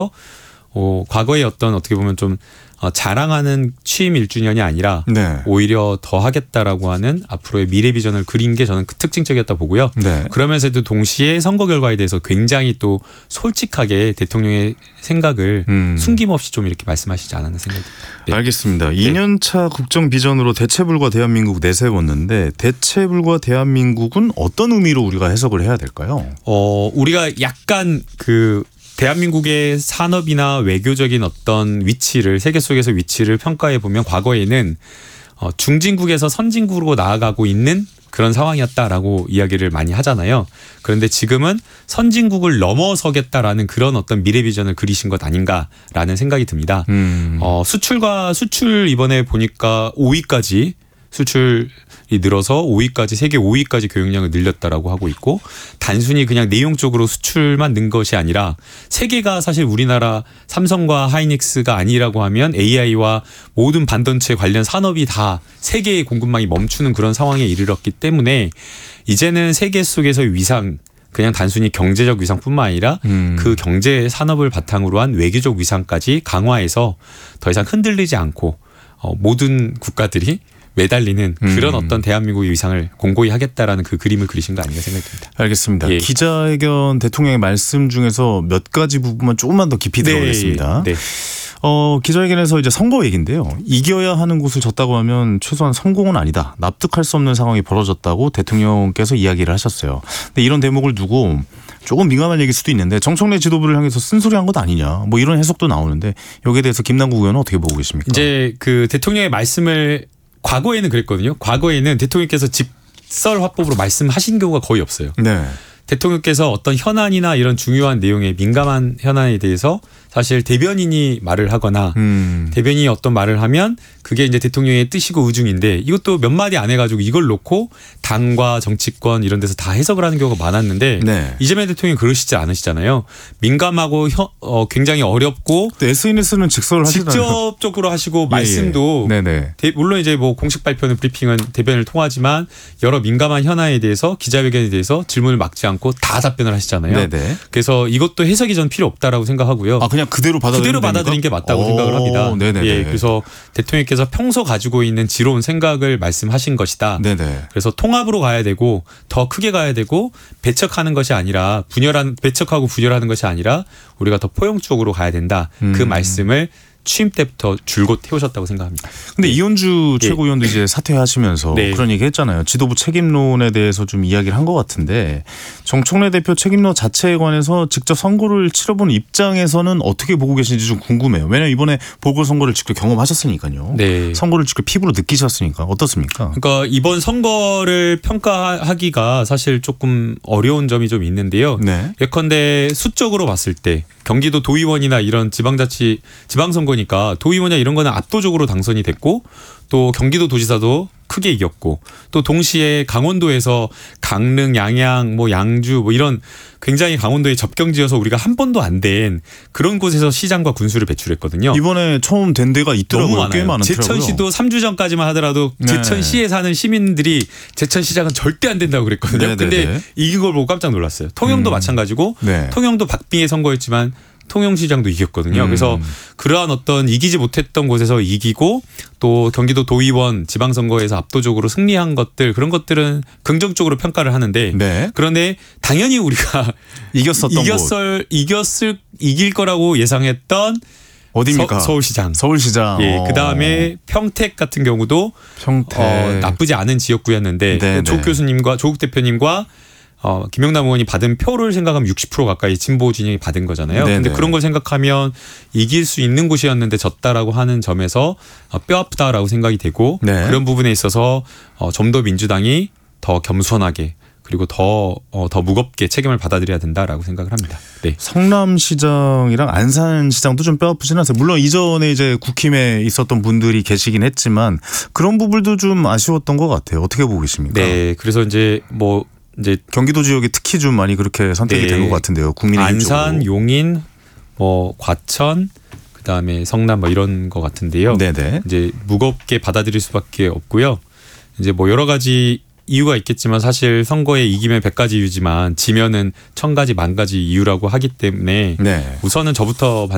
과거의 어떻게 보면 좀 자랑하는 취임 1주년이 아니라 네. 오히려 더 하겠다라고 하는 앞으로의 미래 비전을 그린 게 저는 특징적이었다 보고요. 네. 그러면서도 동시에 선거 결과에 대해서 굉장히 또 솔직하게 대통령의 생각을 숨김없이 좀 이렇게 말씀하시지 않았나 생각이 듭니다. 네. 알겠습니다. 2년차 국정 비전으로 대체불과 대한민국 내세웠는데 대체불과 대한민국은 어떤 의미로 우리가 해석을 해야 될까요? 우리가 약간 대한민국의 산업이나 외교적인 어떤 위치를 세계 속에서 위치를 평가해 보면 과거에는 중진국에서 선진국으로 나아가고 있는 그런 상황이었다라고 이야기를 많이 하잖아요. 그런데 지금은 선진국을 넘어서겠다라는 그런 어떤 미래 비전을 그리신 것 아닌가라는 생각이 듭니다. 수출 이번에 보니까 5위까지 수출이 늘어서 5위까지 세계 5위까지 교역량을 늘렸다라고 하고 있고 단순히 그냥 내용적으로 수출만 는 것이 아니라 세계가 사실 우리나라 삼성과 하이닉스가 아니라고 하면 AI와 모든 반도체 관련 산업이 다 세계의 공급망이 멈추는 그런 상황에 이르렀기 때문에 이제는 세계 속에서의 위상 그냥 단순히 경제적 위상뿐만 아니라 그 경제 산업을 바탕으로 한 외교적 위상까지 강화해서 더 이상 흔들리지 않고 모든 국가들이 매달리는 그런 어떤 대한민국의 위상을 공고히 하겠다라는 그 그림을 그리신 거 아닌가 생각됩니다. 알겠습니다. 예. 기자회견 대통령의 말씀 중에서 몇 가지 부분만 조금만 더 깊이 들어보겠습니다. 네. 기자회견에서 이제 선거 얘기인데요. 이겨야 하는 곳을 졌다고 하면 최소한 성공은 아니다. 납득할 수 없는 상황이 벌어졌다고 대통령께서 이야기를 하셨어요. 근데 이런 대목을 두고 조금 민감한 얘기일 수도 있는데 정청래 지도부를 향해서 쓴소리한 것 아니냐. 뭐 이런 해석도 나오는데 여기에 대해서 김남국 의원은 어떻게 보고 계십니까? 이제 대통령의 말씀을 과거에는 그랬거든요. 과거에는 대통령께서 직설 화법으로 말씀하신 경우가 거의 없어요. 네. 대통령께서 어떤 현안이나 이런 중요한 내용에 민감한 현안에 대해서 사실 대변인이 말을 하거나 대변인이 어떤 말을 하면 그게 이제 대통령의 뜻이고 의중인데 이것도 몇 마디 안 해가지고 이걸 놓고 당과 정치권 이런 데서 다 해석을 하는 경우가 많았는데 네. 이재명 대통령이 그러시지 않으시잖아요. 민감하고 굉장히 어렵고 SNS는 직설을 하시잖아요. 직접적으로 하시고 말씀도 네네. 물론 이제 뭐 공식 발표는 브리핑은 대변인을 통하지만 여러 민감한 현안에 대해서 기자회견에 대해서 질문을 막지 않고 다 답변을 하시잖아요. 네네. 그래서 이것도 해석이 전 필요 없다라고 생각하고요. 그냥 그대로 받아들인 게 맞다고 생각을 합니다. 네네네. 예, 그래서 대통령께서 평소 가지고 있는 지로운 생각을 말씀하신 것이다. 네네. 그래서 통합으로 가야 되고 더 크게 가야 되고 배척하는 것이 아니라 배척하고 분열하는 것이 아니라 우리가 더 포용적으로 가야 된다. 그 말씀을 취임 때부터 줄곧 해오셨다고 생각합니다. 근데 이현주 최고위원도 이제 사퇴하시면서 그런 얘기 했잖아요. 지도부 책임론에 대해서 좀 이야기를 한 것 같은데 정청래 대표 책임론 자체에 관해서 직접 선거를 치러본 입장에서는 어떻게 보고 계신지 좀 궁금해요. 왜냐하면 이번에 보궐선거를 직접 경험하셨으니까요. 네. 선거를 직접 피부로 느끼셨으니까 어떻습니까? 그러니까 이번 선거를 평가하기가 사실 조금 어려운 점이 좀 있는데요. 네. 예컨대 수적으로 봤을 때 경기도 도의원이나 이런 지방선거니까 도의원이나 이런 거는 압도적으로 당선이 됐고 또 경기도 도지사도 크게 이겼고 또 동시에 강원도에서 강릉, 양양, 양주 이런 굉장히 강원도에 접경지여서 우리가 한 번도 안 된 그런 곳에서 시장과 군수를 배출했거든요. 이번에 처음 된 데가 있더라고요. 너무 많아요. 꽤 많더라고요. 제천시도 3주 전까지만 하더라도 제천시에 사는 시민들이 제천시장은 절대 안 된다고 그랬거든요. 근데 이긴 걸 보고 깜짝 놀랐어요. 통영도 마찬가지고 통영도 박빙의 선거였지만 통영시장도 이겼거든요. 그래서 그러한 어떤 이기지 못했던 곳에서 이기고 또 경기도 도의원 지방선거에서 압도적으로 승리한 것들 그런 것들은 긍정적으로 평가를 하는데 그런데 당연히 우리가 이길 거라고 예상했던 어디입니까? 서울시장. 서울시장. 그다음에 평택 같은 경우도 나쁘지 않은 지역구였는데 조국 대표님과 김영남 의원이 받은 표를 생각하면 60% 가까이 진보 진영이 받은 거잖아요. 그런데 그런 걸 생각하면 이길 수 있는 곳이었는데 졌다라고 하는 점에서 뼈 아프다라고 생각이 되고 그런 부분에 있어서 좀 더 민주당이 더 겸손하게 그리고 더 무겁게 책임을 받아들여야 된다라고 생각을 합니다. 네. 성남시장이랑 안산시장도 좀 뼈아프진 않아요. 물론 이전에 이제 국힘에 있었던 분들이 계시긴 했지만 그런 부분도 좀 아쉬웠던 것 같아요. 어떻게 보고 계십니까? 네. 그래서 이제 경기도 지역이 특히 좀 많이 그렇게 선택이 된 것 같은데요. 국민의힘 안산, 용인, 과천, 그다음에 성남 이런 것 같은데요. 이제 무겁게 받아들일 수밖에 없고요. 이제 여러 가지 이유가 있겠지만 사실 선거에 이기면 100가지 이유지만 지면은 1000가지, 10,000가지 이유라고 하기 때문에 우선은 저부터